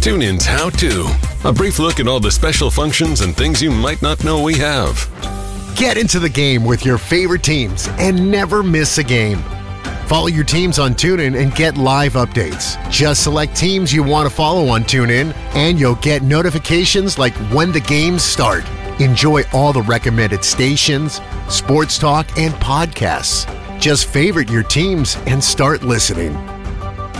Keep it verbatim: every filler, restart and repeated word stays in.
TuneIn's How To. A brief look at all the special functions and things you might not know we have. Get into the game with your favorite teams and never miss a game. Follow your teams on TuneIn and get live updates. Just select teams you want to follow on TuneIn, and you'll get notifications like when the games start. Enjoy all the recommended stations, sports talk, and podcasts. Just favorite your teams and start listening.